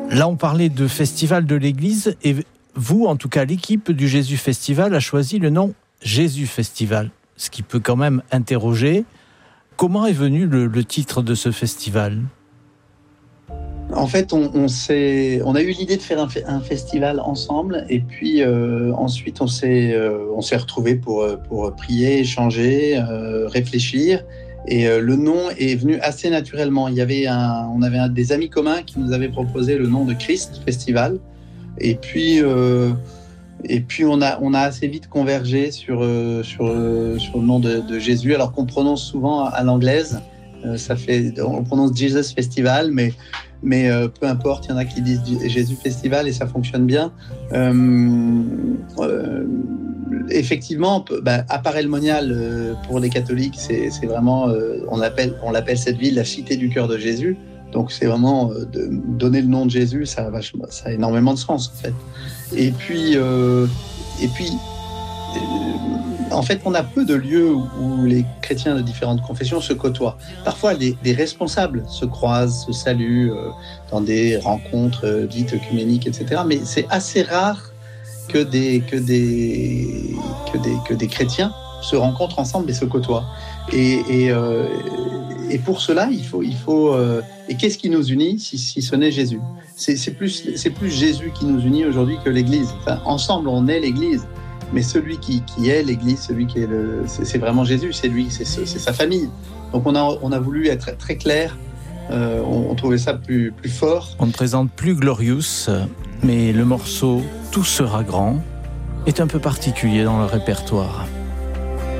Là, on parlait de festival de l'Église et vous, en tout cas, l'équipe du Jésus Festival a choisi le nom Jésus Festival, ce qui peut quand même interroger. Comment est venu le titre de ce festival ? En fait, on a eu l'idée de faire un festival ensemble, et puis ensuite on s'est retrouvés pour prier, échanger, réfléchir. Et le nom est venu assez naturellement. On avait des amis communs qui nous avaient proposé le nom de Christ Festival. Et puis on a assez vite convergé sur le nom de Jésus, alors qu'on prononce souvent à l'anglaise. On prononce Jesus Festival, mais peu importe, il y en a qui disent Jésus Festival et ça fonctionne bien. Effectivement, à Paray-le-Monial, pour les catholiques, c'est vraiment, on l'appelle cette ville la cité du cœur de Jésus. Donc c'est vraiment de donner le nom de Jésus, ça a énormément de sens en fait. Et puis en fait, on a peu de lieux où les chrétiens de différentes confessions se côtoient. Parfois, des responsables se croisent, se saluent dans des rencontres dites œcuméniques, etc. Mais c'est assez rare que des chrétiens se rencontrent ensemble et se côtoient. Et pour cela, il faut. Et qu'est-ce qui nous unit si ce n'est Jésus ? C'est plus Jésus qui nous unit aujourd'hui que l'Église. Enfin, ensemble, on est l'Église. Mais celui qui est l'Église, celui qui est c'est vraiment Jésus, c'est lui, c'est sa famille. Donc on a voulu être très clair, on trouvait ça plus fort. On ne présente plus Glorious, mais le morceau Tout sera grand est un peu particulier dans le répertoire.